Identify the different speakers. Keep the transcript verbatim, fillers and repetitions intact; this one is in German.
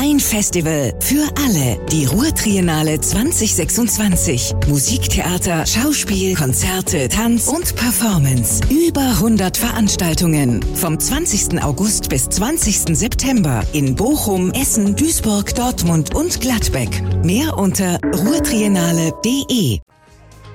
Speaker 1: Ein Festival für alle. Die Ruhr-Triennale zwanzig sechsundzwanzig. Musiktheater, Schauspiel, Konzerte, Tanz und Performance. Über hundert Veranstaltungen. Vom zwanzigsten August bis zwanzigsten September in Bochum, Essen, Duisburg, Dortmund und Gladbeck. Mehr unter ruhrtriennale punkt de.